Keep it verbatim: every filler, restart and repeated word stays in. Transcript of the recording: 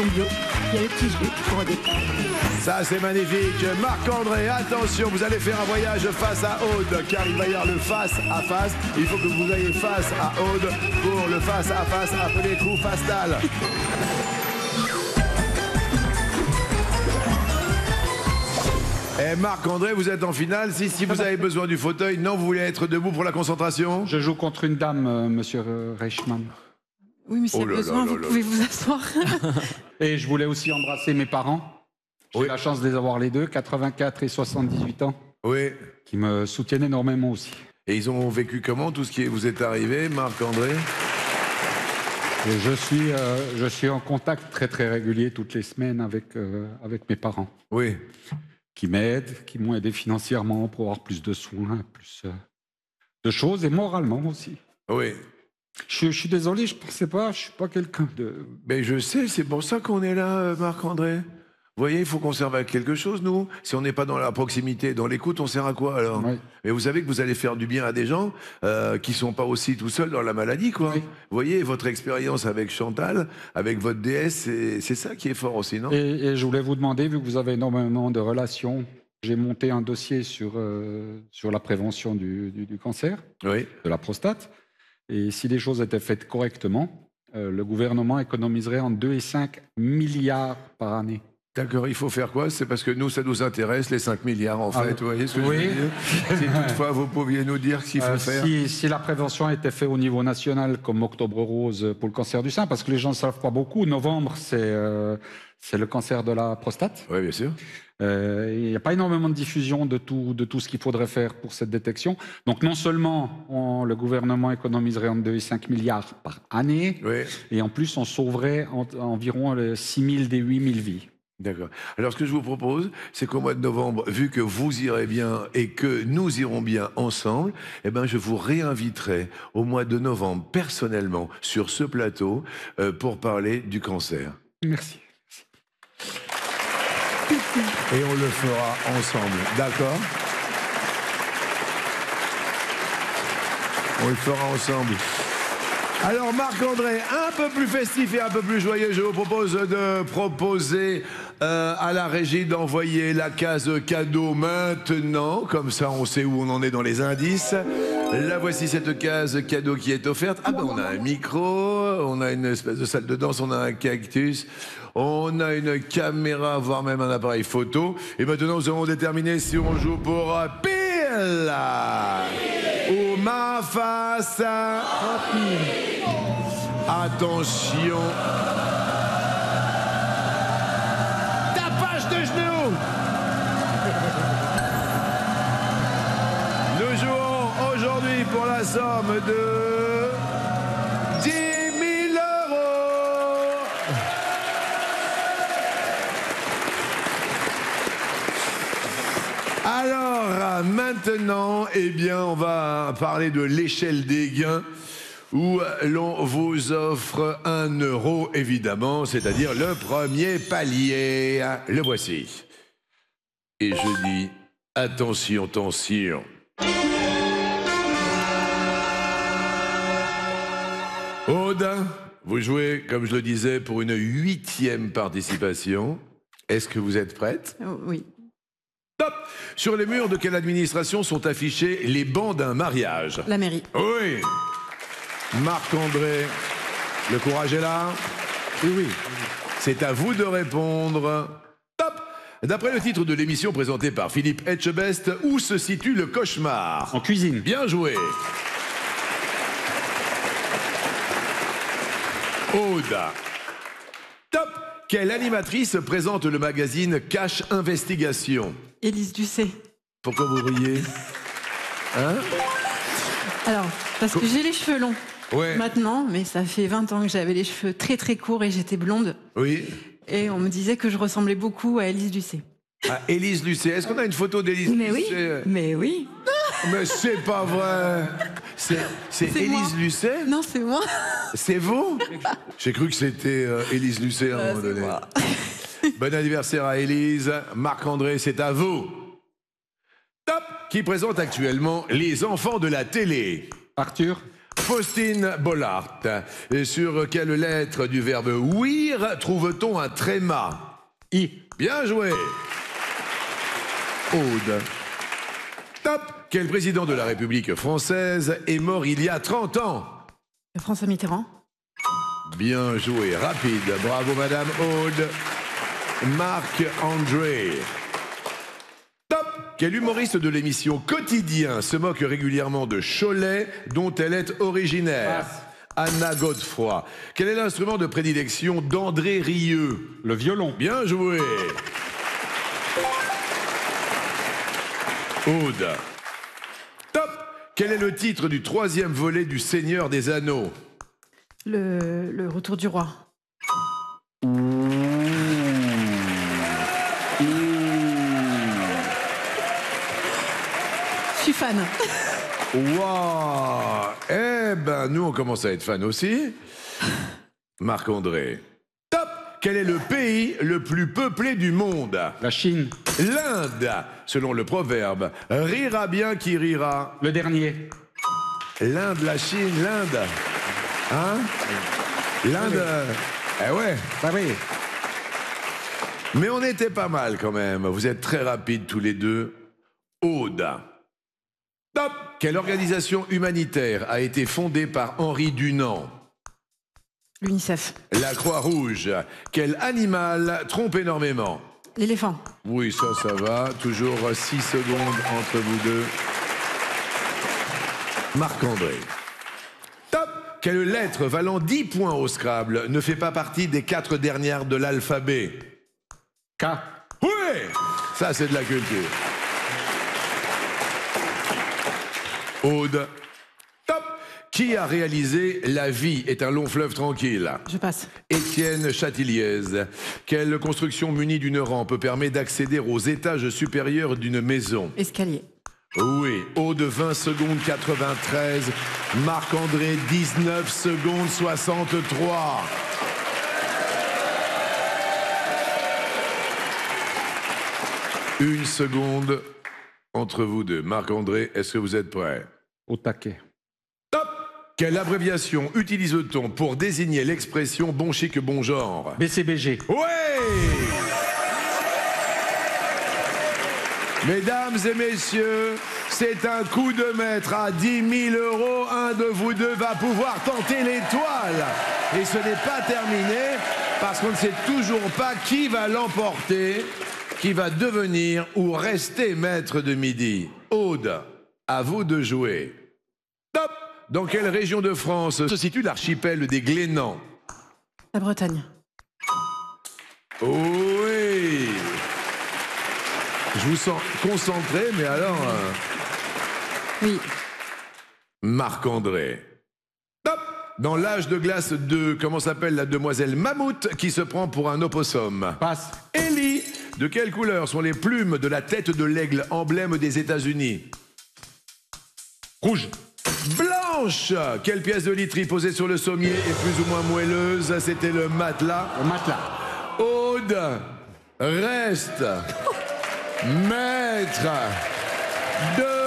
carton bio. Il y a le petit jus pour au départ. Ça, c'est magnifique. Marc-André, attention, vous allez faire un voyage face à Aude, car il va y avoir le face à face. Il faut que vous ayez face à Aude pour le face à face, appelé coup fastal. Et Marc-André, vous êtes en finale. Si, si vous avez besoin du fauteuil, non, vous voulez être debout pour la concentration? Je joue contre une dame, euh, monsieur Reichmann. Oui, mais s'il y a Oh là besoin, là vous là pouvez là. vous asseoir. Et je voulais aussi embrasser mes parents. J'ai Oui. la chance de les avoir les deux, quatre-vingt-quatre et soixante-dix-huit ans, Oui. qui me soutiennent énormément aussi. Et ils ont vécu comment tout ce qui vous est arrivé, Marc-André? Et je suis, euh, je suis en contact très très régulier toutes les semaines avec, euh, avec mes parents, Oui. qui m'aident, qui m'ont aidé financièrement pour avoir plus de soins, plus euh, de choses, et moralement aussi. Oui. Je, je suis désolé, je pensais pas, je suis pas quelqu'un de... Mais je sais, c'est pour ça qu'on est là, euh, Marc-André. Vous voyez, il faut qu'on serve à quelque chose, nous. Si on n'est pas dans la proximité, dans l'écoute, on sert à quoi, alors? Oui. Mais vous savez que vous allez faire du bien à des gens euh, qui sont pas aussi tout seuls dans la maladie, quoi. Oui. Vous voyez, votre expérience avec Chantal, avec votre déesse, c'est c'est ça qui est fort aussi, non? Et, et je voulais vous demander, vu que vous avez énormément de relations, j'ai monté un dossier sur, euh, sur la prévention du, du, du cancer Oui. de la prostate. Et si les choses étaient faites correctement, euh, le gouvernement économiserait entre deux et cinq milliards par année. D'accord, il faut faire quoi? C'est parce que nous, ça nous intéresse, les cinq milliards, en Ah, fait. Vous voyez ce que oui. je veux dire? Si toutefois vous pouviez nous dire ce qu'il faut Euh, faire. si, si la prévention était faite au niveau national, comme Octobre Rose pour le cancer du sein, parce que les gens ne savent pas beaucoup, novembre, c'est euh, c'est le cancer de la prostate. Oui, bien sûr. Euh, Il n'y a pas énormément de diffusion de tout, de tout ce qu'il faudrait faire pour cette détection. Donc non seulement on- le gouvernement économiserait entre deux et cinq milliards par année, Oui. et en plus on sauverait en- environ les six mille des huit mille vies. D'accord. Alors, ce que je vous propose, c'est qu'au mois de novembre, vu que vous irez bien et que nous irons bien ensemble, eh ben, je vous réinviterai au mois de novembre, personnellement, sur ce plateau, euh, pour parler du cancer. Merci. Et on le fera ensemble. D'accord? On le fera ensemble. Alors Marc-André, un peu plus festif et un peu plus joyeux, je vous propose de proposer euh, à la régie d'envoyer la case cadeau maintenant, comme ça on sait où on en est dans les indices. La voici cette case cadeau qui est offerte. Ah ben on a un micro, on a une espèce de salle de danse, on a un cactus, on a une caméra, voire même un appareil photo. Et maintenant nous allons déterminer si on joue pour euh, pile ou ma face. Attention. Tapage de genoux. Nous jouons aujourd'hui pour la somme de dix mille euros. Alors, maintenant, eh bien, on va parler de l'échelle des gains, où l'on vous offre un euro, évidemment, c'est-à-dire le premier palier. Le voici. Et je dis, attention, attention. Aude, vous jouez, comme je le disais, pour une huitième participation. Est-ce que vous êtes prête? Oh, oui. Top! Sur les murs de quelle administration sont affichés les bancs d'un mariage? La mairie. Oui! Marc-André, le courage est là? Oui, oui. C'est à vous de répondre. Top! D'après le titre de l'émission présentée par Philippe Etchebest, où se situe le cauchemar? En cuisine. Bien joué! Aude. Top! Quelle animatrice présente le magazine Cash Investigation? Élise Ducé. Pourquoi vous riez? Hein? Alors, parce que j'ai les cheveux longs. Ouais. Maintenant, mais ça fait vingt ans que j'avais les cheveux très très courts et j'étais blonde. Oui. Et on me disait que je ressemblais beaucoup à Élise Ducé. Ah, Élise Lucet. Est-ce qu'on a une photo d'Élise Mais oui, Lucet? mais oui. Mais c'est pas vrai. C'est c'est C'est moi. Élise Lucet? Non, c'est moi. C'est vous? J'ai cru que c'était euh, Élise Lucet à un Euh, moment c'est donné. moi. Bon anniversaire à Élise. Marc-André, c'est à vous. Top! Qui présente actuellement Les Enfants de la télé? Arthur. Faustine Bollard. Et sur quelle lettre du verbe ouïr trouve-t-on un tréma? I. Bien joué. Aude. Top. Quel président de la République française est mort il y a trente ans? François Mitterrand. Bien joué, rapide. Bravo Madame Aude. Marc-André. Top. Quel humoriste de l'émission Quotidien se moque régulièrement de Cholet, dont elle est originaire? Passe. Anna Godefroy. Quel est l'instrument de prédilection d'André Rieu? Le violon. Bien joué. Aude. Top. Quel est le titre du troisième volet du Seigneur des Anneaux? Le, le retour du roi. Je suis fan. Waouh. Eh ben, nous, on commence à être fans aussi. Marc-André. Top. Quel est le pays le plus peuplé du monde? La Chine. L'Inde. Selon le proverbe, rira bien qui rira. Le dernier. L'Inde, la Chine, l'Inde. Hein? L'Inde. euh, Eh ouais. Bah oui. Mais on était pas mal quand même. Vous êtes très rapides tous les deux. Aude. Top. Quelle organisation humanitaire a été fondée par Henri Dunant? L'UNICEF. La Croix-Rouge. Quel animal trompe énormément? L'éléphant. Oui, ça, ça va. Toujours six secondes entre vous deux. Marc-André. Top. Quelle lettre valant dix points au Scrabble ne fait pas partie des quatre dernières de l'alphabet? K. Oui. Ça, c'est de la culture. Aude. Top. Qui a réalisé La vie est un long fleuve tranquille? Je passe. Étienne Châtilliez. Quelle construction munie d'une rampe permet d'accéder aux étages supérieurs d'une maison? Escalier. Oui. Aude, vingt secondes quatre-vingt-treize. Marc-André, dix-neuf secondes soixante-trois. Une seconde entre vous deux. Marc-André, est-ce que vous êtes prêts? Au taquet. Top. Quelle abréviation utilise-t-on pour désigner l'expression bon chic, bon genre? B C B G. Ouais. Mesdames et messieurs, c'est un coup de maître à dix mille euros. Un de vous deux va pouvoir tenter l'étoile. Et ce n'est pas terminé parce qu'on ne sait toujours pas qui va l'emporter, qui va devenir ou rester maître de midi. Aude, à vous de jouer. Top. Dans quelle région de France se situe l'archipel des Glénans? La Bretagne. Oui. Je vous sens concentré, mais alors... euh, Oui. Marc-André. Top. Dans l'âge de glace deux, comment s'appelle la demoiselle Mammouth qui se prend pour un opossum? Passe. Ellie. De quelle couleur sont les plumes de la tête de l'aigle, emblème des États-Unis? Rouge. Blanche. Quelle pièce de literie posée sur le sommier est plus ou moins moelleuse? C'était le matelas. Le matelas. Aude reste maître de